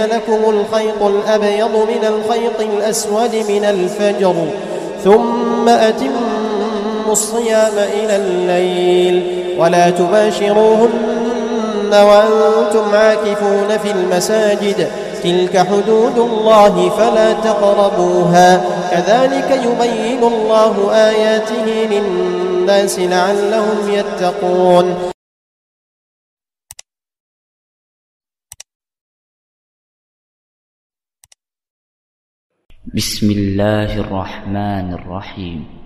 لكم الخيط الأبيض من الخيط الأسود من الفجر ثم أتموا الصيام إلى الليل ولا تباشروهن وأنتم عاكفون في المساجد تلك حدود الله فلا تقربوها كذلك يبين الله آياته للناس لعلهم يتقون. بسم الله الرحمن الرحيم.